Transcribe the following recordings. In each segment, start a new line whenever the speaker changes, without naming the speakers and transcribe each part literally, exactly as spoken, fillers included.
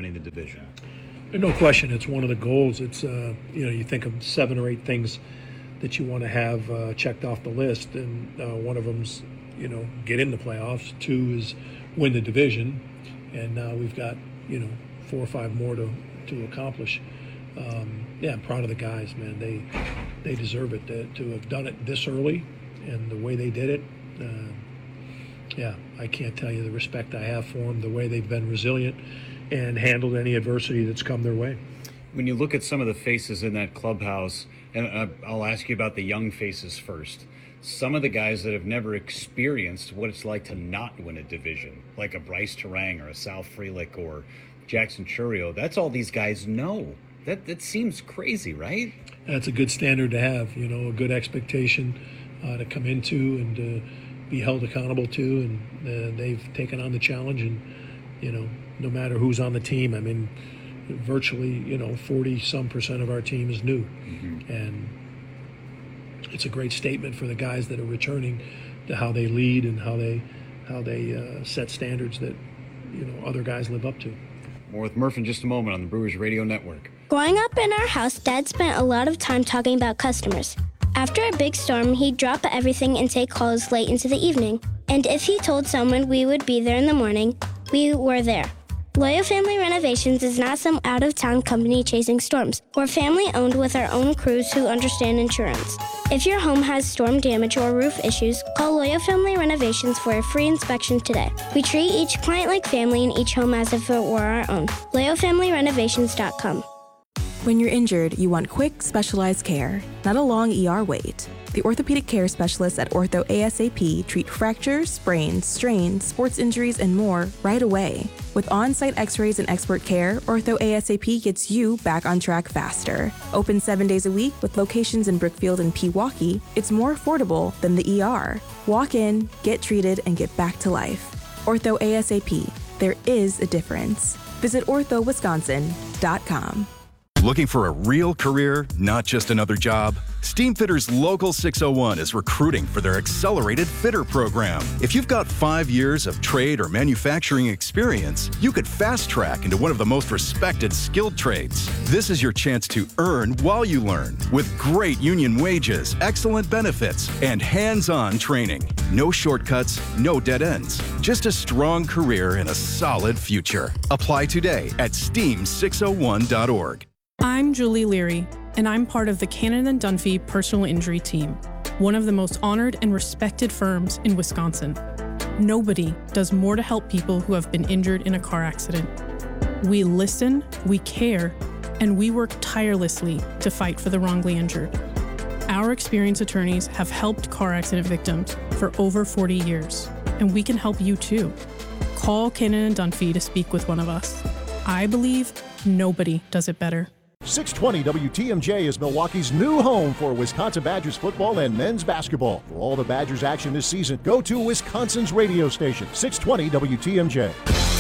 winning the division?
No question, it's one of the goals. It's uh, you know, you think of seven or eight things that you want to have uh, checked off the list, and uh, one of them's, you know, get in the playoffs. Two is win the division, and now we've got, you know, four or five more to to accomplish. Um, yeah, I'm proud of the guys, man. They they deserve it to, to have done it this early, and the way they did it. Uh, yeah, I can't tell you the respect I have for them, the way they've been resilient and handled any adversity that's come their way.
When you look at some of the faces in that clubhouse, and I'll ask you about the young faces first, some of the guys that have never experienced what it's like to not win a division, like a Bryce Terang or a Sal Frelick or Jackson Chourio, that's all these guys know. That that seems crazy, right?
That's a good standard to have, you know, a good expectation uh, to come into and uh, be held accountable to, and uh, they've taken on the challenge, and, you know, no matter who's on the team, I mean, virtually, you know, forty some percent of our team is new. Mm-hmm. And it's a great statement for the guys that are returning to how they lead and how they how they uh, set standards that, you know, other guys live up to.
More with Murph in just a moment on the Brewers Radio Network.
Growing up in our house, Dad spent a lot of time talking about customers. After a big storm, he'd drop everything and take calls late into the evening. And if he told someone we would be there in the morning, we were there. Loyal Family Renovations is not some out-of-town company chasing storms. We're family-owned with our own crews who understand insurance. If your home has storm damage or roof issues, call Loyal Family Renovations for a free inspection today. We treat each client like family and each home as if it were our own. loyal family renovations dot com.
When you're injured, you want quick, specialized care, not a long E R wait. The orthopedic care specialists at Ortho ASAP treat fractures, sprains, strains, sports injuries, and more right away. With on-site x-rays and expert care, Ortho ASAP gets you back on track faster. Open seven days a week with locations in Brookfield and Pewaukee, it's more affordable than the E R. Walk in, get treated, and get back to life. Ortho ASAP. There is a difference. Visit ortho wisconsin dot com.
Looking for a real career, not just another job? Steamfitters Local six oh one is recruiting for their Accelerated Fitter program. If you've got five years of trade or manufacturing experience, you could fast track into one of the most respected skilled trades. This is your chance to earn while you learn, with great union wages, excellent benefits, and hands-on training. No shortcuts, no dead ends. Just a strong career and a solid future. Apply today at steam six oh one dot org.
I'm Julie Leary, and I'm part of the Cannon and Dunphy Personal Injury Team, one of the most honored and respected firms in Wisconsin. Nobody does more to help people who have been injured in a car accident. We listen, we care, and we work tirelessly to fight for the wrongly injured. Our experienced attorneys have helped car accident victims for over forty years, and we can help you too. Call Cannon and Dunphy to speak with one of us. I believe nobody does it better.
six twenty W T M J is Milwaukee's new home for Wisconsin Badgers football and men's basketball. For all the Badgers action this season, go to Wisconsin's radio station, six twenty W T M J.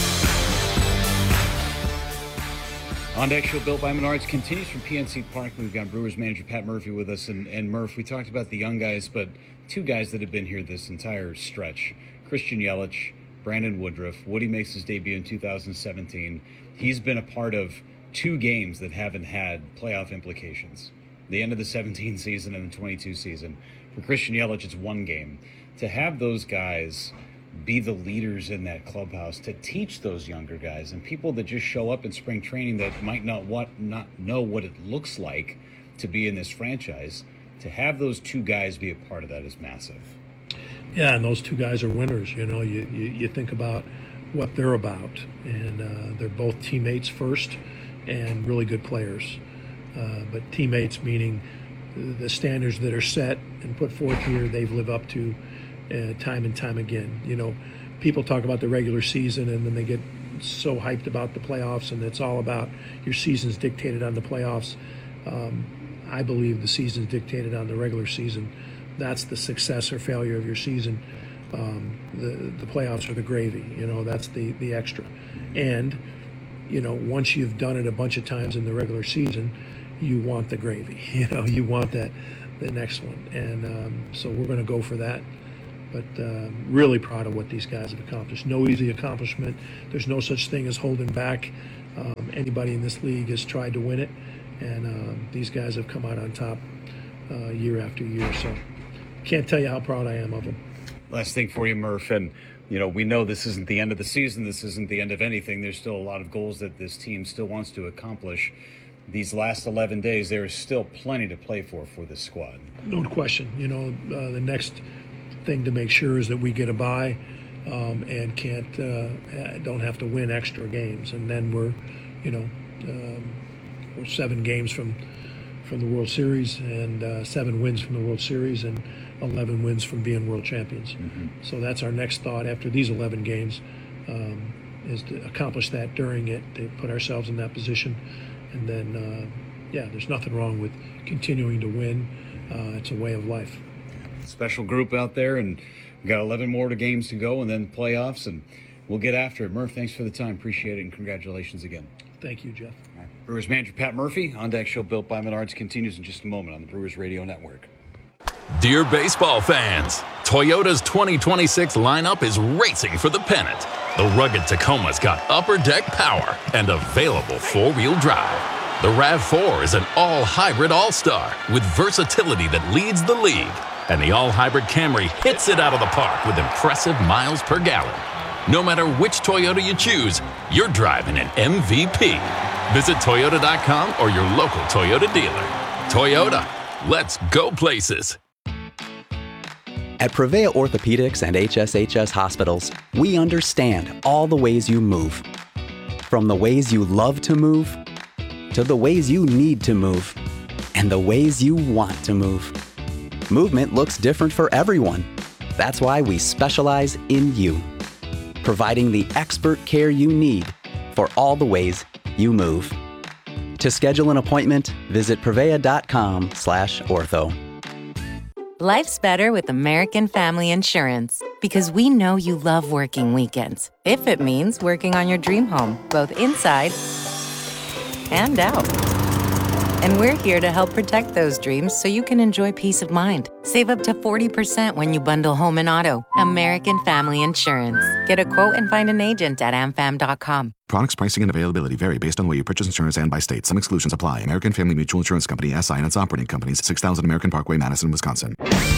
On Deck Show built by Menards continues from P N C Park. We've got Brewers manager Pat Murphy with us. And, and Murph, we talked about the young guys, but two guys that have been here this entire stretch. Christian Yelich, Brandon Woodruff. Woody makes his debut in two thousand seventeen. He's been a part of two games that haven't had playoff implications. The end of the seventeen season and the twenty-two season. For Christian Yelich, it's one game. To have those guys be the leaders in that clubhouse, to teach those younger guys and people that just show up in spring training that might not what not know what it looks like to be in this franchise, to have those two guys be a part of that is massive.
Yeah, and those two guys are winners. You know, you, you, you think about what they're about, and uh, they're both teammates first and really good players. Uh, but teammates meaning the standards that are set and put forth here, they've lived up to uh, time and time again. You know, people talk about the regular season and then they get so hyped about the playoffs, and it's all about your season's dictated on the playoffs. Um, I believe the season's dictated on the regular season. That's the success or failure of your season. Um, the the playoffs are the gravy. You know, that's the the extra. And you know, once you've done it a bunch of times in the regular season, you want the gravy. You know, you want that the next one. And um, so we're going to go for that. But uh, really proud of what these guys have accomplished. No easy accomplishment. There's no such thing as holding back. Um, anybody in this league has tried to win it, and um, these guys have come out on top uh, year after year. So can't tell you how proud I am of them.
Last thing for you, Murph, and you know, we know this isn't the end of the season. This isn't the end of anything. There's still a lot of goals that this team still wants to accomplish. These last eleven days, there is still plenty to play for for this squad.
No question. You know, uh, the next thing to make sure is that we get a bye um, and can't uh, don't have to win extra games, and then we're, you know, um, we're seven games from from the World Series and uh, seven wins from the World Series and eleven wins from being world champions. Mm-hmm. So that's our next thought after these eleven games, um, is to accomplish that during it, to put ourselves in that position. And then, uh, yeah, there's nothing wrong with continuing to win. Uh, it's a way of life.
Special group out there, and we've got eleven more to games to go and then playoffs, and we'll get after it. Murph, thanks for the time. Appreciate it, and congratulations again.
Thank you, Jeff.
Right. Brewers manager Pat Murphy. On Deck Show built by Menards continues in just a moment on the Brewers Radio Network.
Dear baseball fans, Toyota's twenty twenty-six lineup is racing for the pennant. The rugged Tacoma's got upper deck power and available four-wheel drive. The RAV four is an all-hybrid all-star with versatility that leads the league. And the all-hybrid Camry hits it out of the park with impressive miles per gallon. No matter which Toyota you choose, you're driving an M V P. Visit Toyota dot com or your local Toyota dealer. Toyota, let's go places.
At Prevea Orthopedics and H S H S Hospitals, we understand all the ways you move. From the ways you love to move, to the ways you need to move, and the ways you want to move. Movement looks different for everyone. That's why we specialize in you, providing the expert care you need for all the ways you move. To schedule an appointment, visit Prevea dot com slash ortho.
Life's better with American Family Insurance because we know you love working weekends. If it means working on your dream home, both inside and out. And we're here to help protect those dreams so you can enjoy peace of mind. Save up to forty percent when you bundle home and auto. American Family Insurance. Get a quote and find an agent at am fam dot com.
Products, pricing, and availability vary based on the way you purchase insurance and by state. Some exclusions apply. American Family Mutual Insurance Company, S I and its operating companies, six thousand American Parkway, Madison, Wisconsin.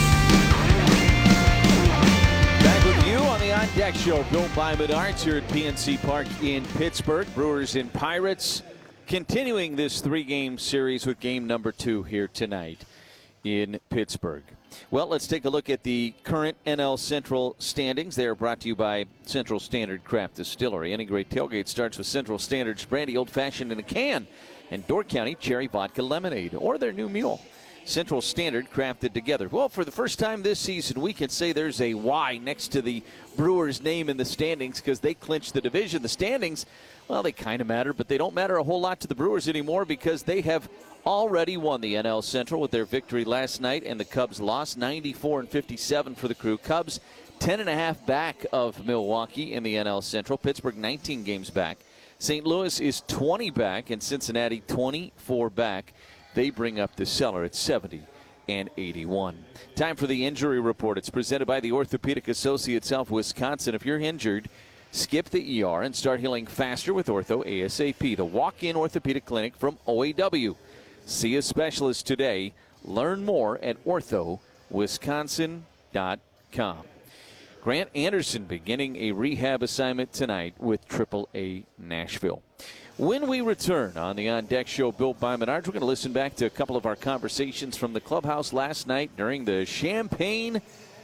Back with you on the On Deck Show, built by Menards here at P N C Park in Pittsburgh. Brewers and Pirates continuing this three-game series with game number two here tonight in Pittsburgh. Well, let's take a look at the current N L Central standings. They are brought to you by Central Standard Craft Distillery. Any great tailgate starts with Central Standard's brandy old-fashioned in a can and Door County Cherry Vodka Lemonade, or their new mule, Central Standard crafted together. Well, for the first time this season, we can say there's a Y next to the Brewers' name in the standings because they clinched the division. The standings, well, they kind of matter, but they don't matter a whole lot to the Brewers anymore because they have already won the N L Central with their victory last night, and the Cubs lost ninety-four and fifty-seven for the Crew. Cubs ten and a half back of Milwaukee in the N L Central. Pittsburgh nineteen games back. Saint Louis is twenty back, and Cincinnati twenty-four back. They bring up the cellar at seventy and eighty-one. Time for the injury report. It's presented by the Orthopedic Associates of Wisconsin. If you're injured, skip the E R and start healing faster with Ortho ASAP, the walk-in orthopedic clinic from O A W. See a specialist today. Learn more at ortho wisconsin dot com. Grant Anderson beginning a rehab assignment tonight with triple A Nashville. When we return on the On Deck Show built by Menards, we're going to listen back to a couple of our conversations from the clubhouse last night during the Champagne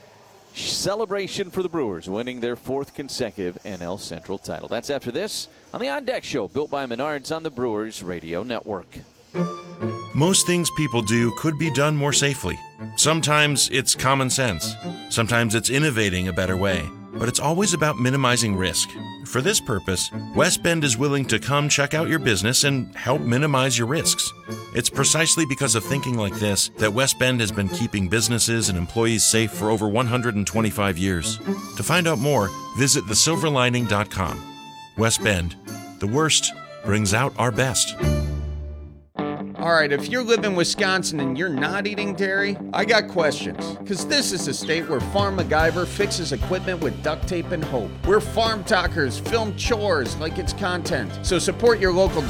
celebration for the Brewers, winning their fourth consecutive N L Central title. That's after this on the On Deck Show built by Menards on the Brewers Radio Network.
Most things people do could be done more safely. Sometimes it's common sense. Sometimes it's innovating a better way. But it's always about minimizing risk. For this purpose, West Bend is willing to come check out your business and help minimize your risks. It's precisely because of thinking like this that West Bend has been keeping businesses and employees safe for over one hundred twenty-five years. To find out more, visit the silver lining dot com. West Bend, the worst brings out our best.
All right, if you live in Wisconsin and you're not eating dairy, I got questions. Because this is a state where Farm MacGyver fixes equipment with duct tape and hope. Where farm talkers film chores like it's content. So support your local